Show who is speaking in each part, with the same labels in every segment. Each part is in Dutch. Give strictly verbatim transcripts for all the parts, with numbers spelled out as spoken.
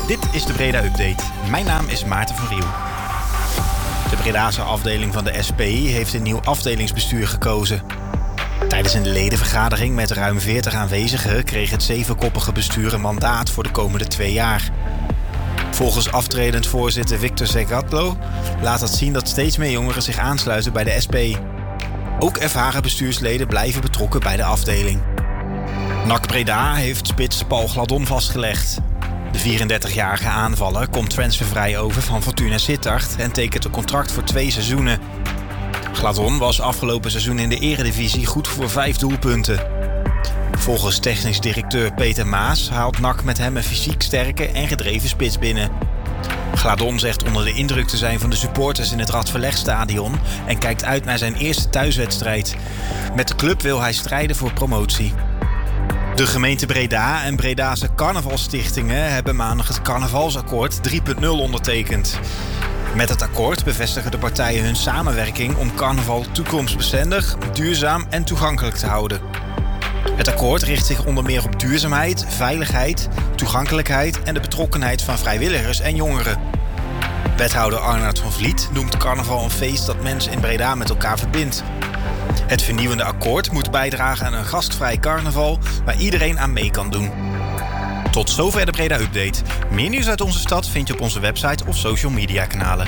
Speaker 1: Dit is de Breda Update. Mijn naam is Maarten van Riel. De Bredase afdeling van de S P heeft een nieuw afdelingsbestuur gekozen. Tijdens een ledenvergadering met ruim veertig aanwezigen kreeg het zevenkoppige bestuur een mandaat voor de komende twee jaar. Volgens aftredend voorzitter Victor Zegatlo laat dat zien dat steeds meer jongeren zich aansluiten bij de S P. Ook ervaren bestuursleden blijven betrokken bij de afdeling. N A C Breda heeft spits Paul Gladon vastgelegd. De vierendertigjarige aanvaller komt transfervrij over van Fortuna Sittard en tekent een contract voor twee seizoenen. Gladon was afgelopen seizoen in de eredivisie goed voor vijf doelpunten. Volgens technisch directeur Peter Maas haalt N A C met hem een fysiek sterke en gedreven spits binnen. Gladon zegt onder de indruk te zijn van de supporters in het Radverlegstadion en kijkt uit naar zijn eerste thuiswedstrijd. Met de club wil hij strijden voor promotie. De gemeente Breda en Bredase carnavalstichtingen hebben maandag het carnavalsakkoord drie punt nul ondertekend. Met het akkoord bevestigen de partijen hun samenwerking om carnaval toekomstbestendig, duurzaam en toegankelijk te houden. Het akkoord richt zich onder meer op duurzaamheid, veiligheid, toegankelijkheid en de betrokkenheid van vrijwilligers en jongeren. Wethouder Arnoud van Vliet noemt carnaval een feest dat mensen in Breda met elkaar verbindt. Het vernieuwende akkoord moet bijdragen aan een gastvrij carnaval waar iedereen aan mee kan doen. Tot zover de Breda Update. Meer nieuws uit onze stad vind je op onze website of social media kanalen.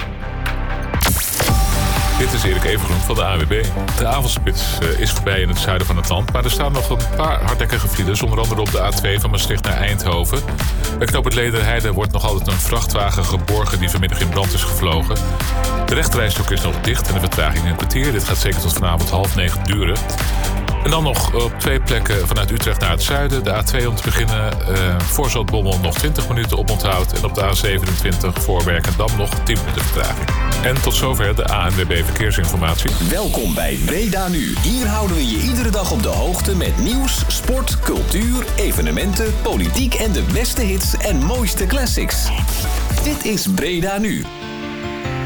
Speaker 2: Dit is Erik Evengroen van de A W B. De avondspits uh, is voorbij in het zuiden van het land, maar er staan nog een paar hardnekkige files, onder andere op de A twee van Maastricht naar Eindhoven. Bij knooppunt Lederheide wordt nog altijd een vrachtwagen geborgen die vanmiddag in brand is gevlogen. De rechterrijstrook is nog dicht en de vertraging in een kwartier. Dit gaat zeker tot vanavond half negen duren. En dan nog op twee plekken vanuit Utrecht naar het zuiden. De A twee om te beginnen, uh, voor Zaltbommel nog twintig minuten oponthoud. En op de A zevenentwintig voor Werkendam nog tien minuten vertraging. En tot zover de A N W B Verkeersinformatie.
Speaker 3: Welkom bij Breda Nu. Hier houden we je iedere dag op de hoogte met nieuws, sport, cultuur, evenementen, politiek en de beste hits en mooiste classics. Dit is Breda Nu.